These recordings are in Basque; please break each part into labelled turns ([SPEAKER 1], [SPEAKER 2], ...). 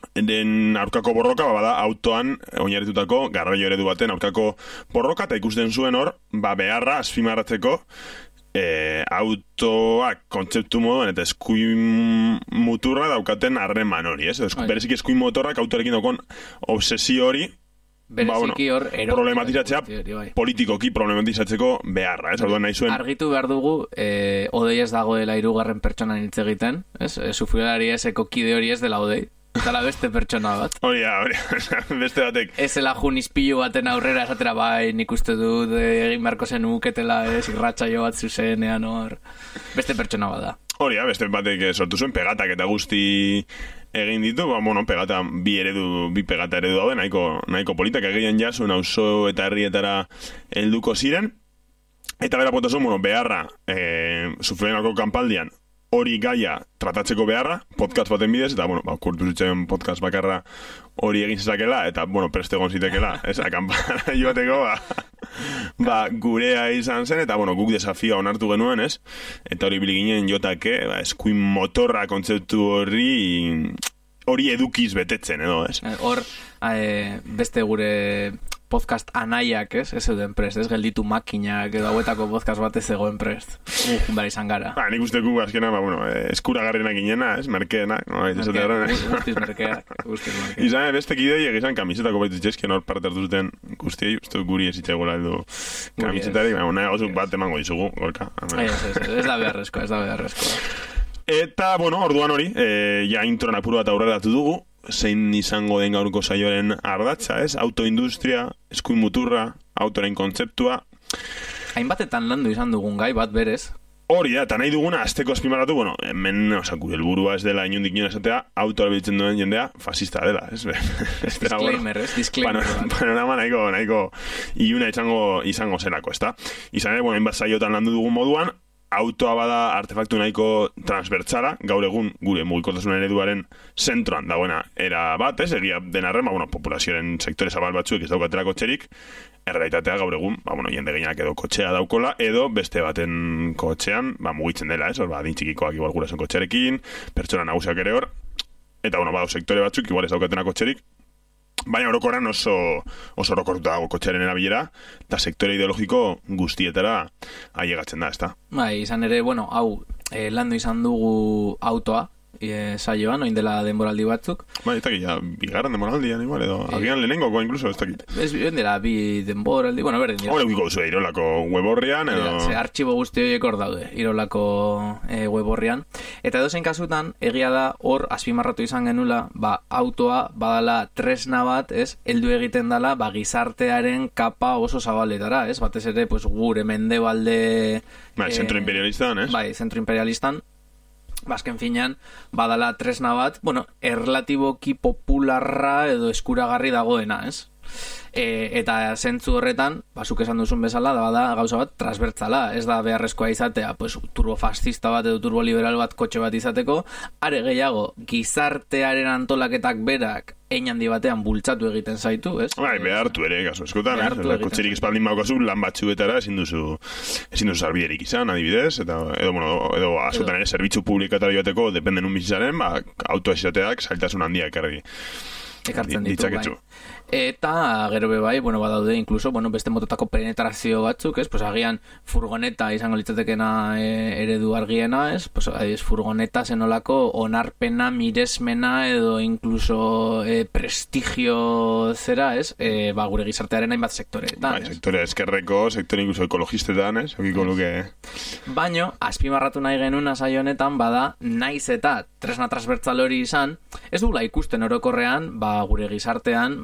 [SPEAKER 1] den aurkako borroka, bada autoan oinarritutako garraio eredu baten aurkako borroka, eta ikusten zuen hor, beharra azpimarratzeko autoak kontzeptu moduan eta eskuin muturra daukaten harreman hori, ez? Bereziki eskuin motorrak autorekin daukon obsesio hori,
[SPEAKER 2] bereziki hor
[SPEAKER 1] problematizatzea, politikoki problematizatzeko beharra, ez? Nahi zuen...
[SPEAKER 2] Argitu behar dugu, Odei ez dagoela 3. pertsonan hitz egiten, ez? Sufrilari eseko kide hori ez dela Odei. Eta beste pertsona bat.
[SPEAKER 1] Hori, beste batek.
[SPEAKER 2] Ez zela junizpilu baten aurrera esatera nik uste dut egin beharko zen uketela irratsaio bat zuzenean hor. Beste pertsona bat da.
[SPEAKER 1] Hori, beste batek sortu zuen pegatak eta guzti egin ditu, pegata, bi pegata eredu daude, nahiko politak egin jasun auzo eta herrietara helduko ziren. Eta bera potasun, beharra, sufrenako kanpaldian, hori gaia tratatzeko beharra, podcast baten bidez, eta, kurtu zitzen podcast bakarra hori egin zezakela, eta, preste egon zitekela, ez, akampara joateko, gurea izan zen, eta, guk desafioa onartu genuen, ez, eta hori biliginen jotake, eskuin motorra kontzeptu hori edukiz betetzen, edo, ez.
[SPEAKER 2] Hor, beste gure... podcast anaiak, ez zeuden prest, ez gelditu makinak edo hauetako podcast bat ez zegoen prest. Bera izan gara.
[SPEAKER 1] Nik usteko azkena, eskuragarrienak inena, ez, merkeenak.
[SPEAKER 2] Guztiz merkeak.
[SPEAKER 1] Izan, beste kidei egizan kamisetako baitu txezken hor parte hartu zuten guztiei, uste guri ezitzegoela edo kamisetari, nahi gozuk bat emango dizugu, gorka.
[SPEAKER 2] Ez da beharrezkoa.
[SPEAKER 1] Eta, orduan hori, ja introan apuru bat aurrera datu dugu, zein izango den gaurko saioaren ardatza, ez? Autoindustria, eskuin muturra, autoren kontzeptua.
[SPEAKER 2] Hainbatetan landu izan dugun gai bat berez.
[SPEAKER 1] Hori da, eta nahi duguna, azteko azpimarratu, hemen, gure helburua ez dela inundik inoen esatea, autora biltzen duen jendea, fascista dela, ez?
[SPEAKER 2] Disclaimer, ez? Disclaimer.
[SPEAKER 1] Panorama nahiko iluna izango zelako, ez da? Izan ere, hainbat saiotan landu dugun moduan, autoa bada artefaktu nahiko transbertsala, gaur egun gure mugikortasun ereduaren zentroan dagoena era bat, ez, egia den arren, populazioaren sektore zabal batzuek ez daukatela kotxerik, errealitatea gaur egun, jende gehienak edo kotxea daukola, edo beste baten kotxean, mugitzen dela, ez, adin txikikoak igual gurasoen kotxerekin, pertsona nagusiak ere hor, eta, badau sektore batzuk, igual ez daukatena kotxerik, baina orokorran oso orokortuta dago kotxearen erabilera, eta sektore ideologiko guztietara ailegatzen da, ezta?
[SPEAKER 2] Izan ere, hau, landu izan dugu autoa, saioan, oin dela denboraldi batzuk.
[SPEAKER 1] Ez dakit, bigarren denboraldian igual, edo agian lehenengoko incluso, ez dakit.
[SPEAKER 2] Ez dela, bi denboraldi, berdin dira.
[SPEAKER 1] Hore gukiko zuen Irolako weborrian, edo...
[SPEAKER 2] Artxibo guzti horiek hor daude, Irolako weborrian. Eta edozein kasutan, egia da, hor, azpimarratu izan genula, autoa, badala tresna bat, ez, heldu egiten dela, gizartearen kapa oso zabaletara, ez, batez ere, gure mendebalde...
[SPEAKER 1] Zentro imperialistan, ez?
[SPEAKER 2] Zentro imperialistan. Azken finean, badala tresna bat, erlatiboki popularra edo eskuragarri dagoena, ez? Eta zentzu horretan, zuk esan duzun bezala, da gauza bat transbertsala, ez da beharrezkoa izatea, turbofascista bat edo turboliberal bat kotxe bat izateko, are gehiago, gizartearen antolaketak berak hein handi batean bultzatu egiten zaitu, ez?
[SPEAKER 1] Behartu ere, kasu eskotan, kotxerik espaldin baukazu, lan batzuetara ezin duzu sarbiderik izan, adibidez, edo askotan ere zerbitzu publikatara joateko, dependen un bizizaren, autoa izateak zailtasun handiak
[SPEAKER 2] ekartzen ditu, Eta, gero bai, badaude, incluso, beste mototako penetrazio batzuk, ez? Agian furgoneta izango litzatekena eredu argiena, ez? Furgoneta zenolako onarpena, miresmena, edo incluso prestigio zera, ez? Gure gizartearen hainbat sektoreetan, ez?
[SPEAKER 1] Sektore eskerreko, sektore incluso ekologistetan, ez?
[SPEAKER 2] Baino, azpimarratu nahi genuna saio honetan, bada, naiz eta tresna transbertsal hori izan, ez dugula ikusten orokorrean, gure gizartean,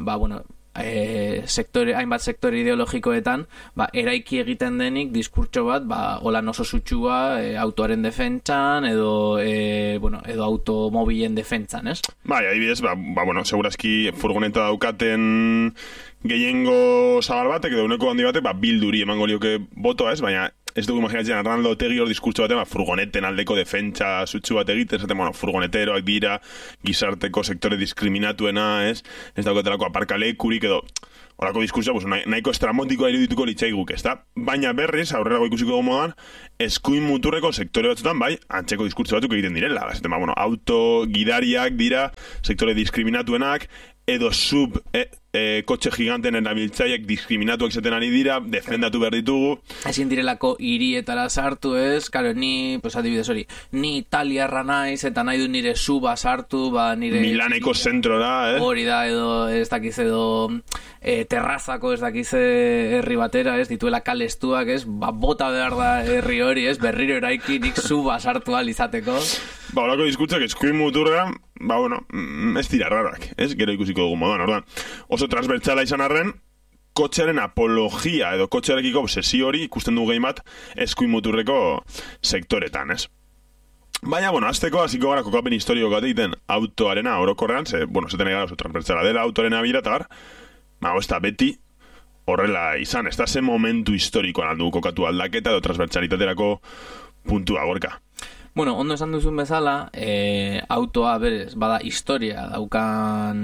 [SPEAKER 2] hainbat sektore ideologikoetan eraiki egiten denik diskurtso bat holan oso sutsua autoaren defentsan edo automobilen defentsan, ez?
[SPEAKER 1] Adibidez, segurazki furgoneta daukaten gehiengo zabal batek edo uneko handi batek bilduri emango lioke botoa, ez? Baina ez dugu imaginatzen Arnaldo Otegi hor diskurtso batean furgoneten aldeko defentsa sutsu bat egiten, esaten, furgoneteroak dira gizarteko sektore diskriminatuena, ez daukatelako aparkalekurik edo horako diskurtsoa, nahiko estramotikoa irudituko litzaiguk, ez da? Baina berriz, aurrerago ikusiko modan, eskuin muturreko sektore batzutan, antzeko diskurtso batzuk egiten direla. Auto gidariak dira sektore diskriminatuenak, edo kotxe giganten erabiltzaileak diskriminatuak zaten ari dira, defendatu behar ditugu.
[SPEAKER 2] Ezin direlako hirietara sartu, ez? Karo, ni, pues adibidez hori, ni italiarra naiz, eta nahi du nire suba sartu, nire...
[SPEAKER 1] Milaneko zentrora,
[SPEAKER 2] Hori da, edo, ez dakiz, edo terrazako ez dakiz herri batera, ez? Dituela kalestuak, ez? Bota behar da herri hori, ez? Berriro eraiki nik suba sartu alizateko.
[SPEAKER 1] Horako diskurtzak eskuin muturra, ez dira rarak, ez? Gero ikusiko dugu moduan, orduan. Oso transbertsala izan arren, kotxearen apologia edo kotxearekiko obsesio hori ikusten dugu gehi bat eskuin muturreko sektoretan, ez? Baina, azteko hasiko gara kokapen historiko bat egiten autoarena orokorrean, zeten gara oso transbertsala dela autoarena bira, eta ez da beti horrela izan, ez da ze momentu historikoan aldu kokatu aldaketa edo transbertsalitaterako puntua gorka.
[SPEAKER 2] Ondo esan duzun bezala, autoa berez, bada historia daukan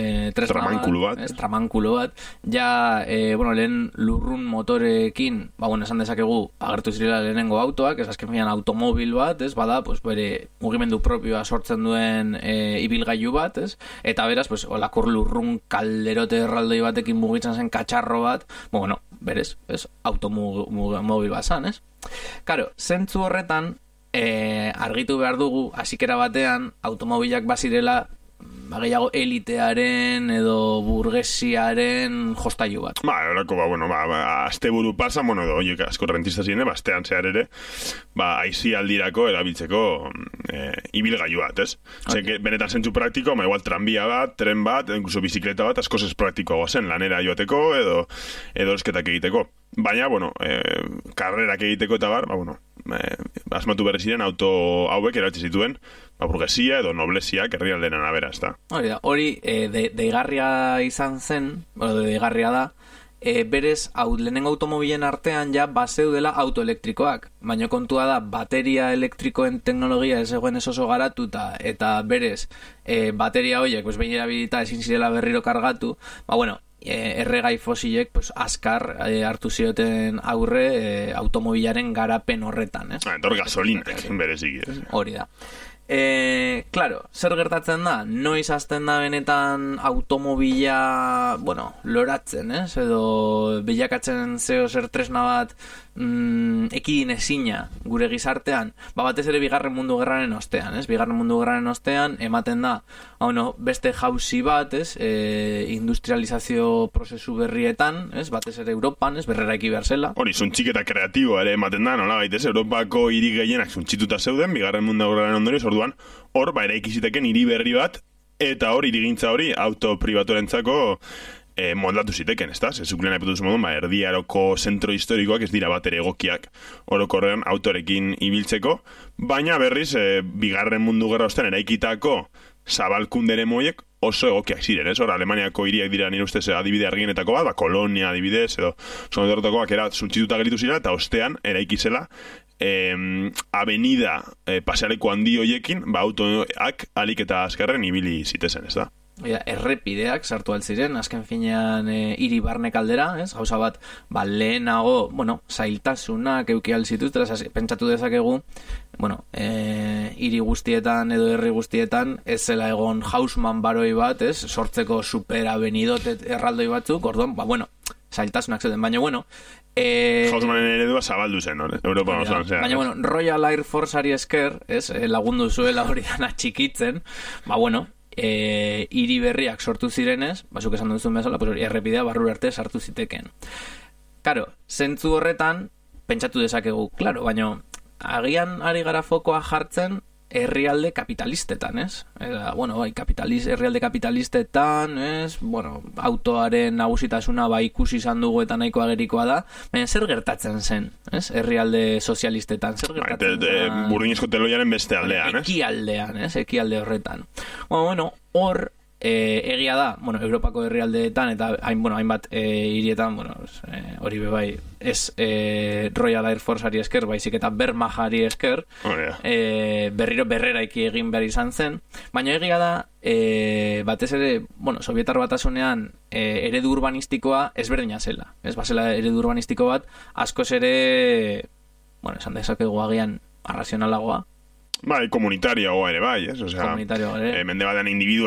[SPEAKER 2] tramankulo bat. Ja, lehen lurrun motorekin, esan dezakegu, agertu zirela lehenengo autoak, ez azken finean automobil bat, ez, bada, bere mugimendu propioa sortzen duen ibilgailu bat, ez, eta beraz, olakur lurrun kalderote erraldoi batekin mugitzen zen katxarro bat, berez, ez, automobil bat zan, ez. Karo, zentzu horretan, argitu behar dugu, hasikera batean, automobilak bazirela gehiago elitearen edo burgesiaren jostailu bat.
[SPEAKER 1] Horako, asteburu pasa, edo oiek asko rentista ziren, astean zehar ere, aizi aldirako erabiltzeko ibilgailu bat, ez? Benetan zentzu praktiko, igual tranbia bat, tren bat, incluso bizikleta bat, askoz ez praktikoa zen, lanera joateko edo esketak egiteko. Baina, karrerak egiteko eta asmatu berri ziren auto hauek erabiltzen zituen, burgesia edo noblesiak herrialdeen arabera, ez da.
[SPEAKER 2] Hori, deigarria izan zen, deigarria da, berez, lehenengo automobilen artean ja bazeudela autoelektrikoak, baina kontua da, bateria elektrikoen teknologia ez egoen oso garatuta, eta berez, bateria horiek, behin erabilita ezin zirela berriro kargatu, erregai fosilek azkar hartu zioten aurre automobilaren garapen horretan, ez?
[SPEAKER 1] Entor gasolinak berezik, ez?
[SPEAKER 2] Hori da. Claro, zer gertatzen da? Noiz hasten da benetan automobila, loratzen, ez? Edo bilakatzen zeo zer tresna bat ekidin ezina gure gizartean, batez ere bigarren mundu gerraren ostean, ez? Bigarren mundu gerraren ostean ematen da, beste jauzi bat, ez? Industrializazio prozesu berrietan, ez? Batez ere Europan, ez? Berreraiki behar zela.
[SPEAKER 1] Hori, zuntxiketa kreatiboa ere ematen da, nola gaitez, Europako hiri gehienak zuntxituta zeuden, bigarren mundu gerraren ondorioz, orduan, hor, eraiki ziteken hiri berri bat, eta hor, hirigintza hori, auto pribatuarentzako moldatu ziteken, ez da? Zezuklen haipatuz modun, erdi aroko zentro historikoak ez dira bat ere egokiak orokorrean autorekin ibiltzeko, baina berriz, bigarren mundu gerra ostean eraikitako zabalkundere moiek oso egokiak ziren, ez? Hor, Alemaniako hiriak dira nire ustez adibide argienetako bat, Kolonia adibidez, edo zonodortakoak era suntzituta geritu zira, eta ostean eraikizela avenida pasealeko handi hoiekin, autoak alik eta azkarren ibili zitezen, ez da?
[SPEAKER 2] Errepideak sartu altziren, azken finean hiri barnek aldera, ez? Gauza bat, lehenago, zailtasunak euki alzituztela, pentsatu dezakegu, hiri guztietan edo herri guztietan, ez zela egon Haussmann baroi bat, ez? Sortzeko superabenidotet erraldoi batzuk, orduan, zailtasunak zeuden, baina,
[SPEAKER 1] Haussmannen eredua zabaldu zen, Europa osoan,
[SPEAKER 2] baina, Royal Air Forceari esker, ez? Lagundu zuela hori dana txikitzen, hiri berriak sortu zirenez, zuk esan duzun bezala, errepidea barru arte sartu ziteken. Karo, zentzu horretan, pentsatu dezakegu, klaro, baina agian ari gara fokoa jartzen herrialde kapitalistetan, ez? Eta, herrialde kapitalistetan, ez? Autoaren nagusitasuna ikusi izan dugu eta nahiko agerikoa da, baina zer gertatzen zen, ez? Herrialde sozialistetan, zer gertatzen zen?
[SPEAKER 1] Burdinezko teloiaren beste aldean, ez?
[SPEAKER 2] Ekialdean, ez? Ekialde horretan. Hor, egia da, Europako herrialdeetan eta hainbat hirietan, hori bebai, ez Royal Air Forceari esker, baizik eta Wehrmachtari esker, berriro berreraiki egin behar izan zen, baina egia da, batez ere, Sovietar Batasunean eredu urbanistikoa ezberdina zela, ez bazela eredu urbanistiko bat, askoz ere, esan dezakegu agian arrazionalagoa,
[SPEAKER 1] komunitariagoa ere bai, ez? Komunitariagoa ere. Mende batean individua